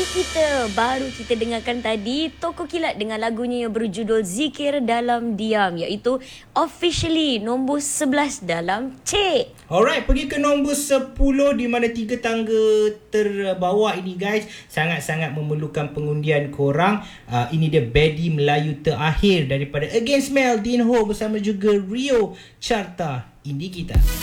kita. Baru kita dengarkan tadi Toko Kilat dengan lagunya yang berjudul Zikir Dalam Diam, iaitu officially nombor 11 dalam C. Alright, pergi ke nombor 10 di mana 3 tangga terbawah ini guys sangat-sangat memerlukan pengundian korang. Ini dia Bedi Melayu Terakhir daripada Against Mel, Dean Ho bersama juga Rio Carta Indi Kita.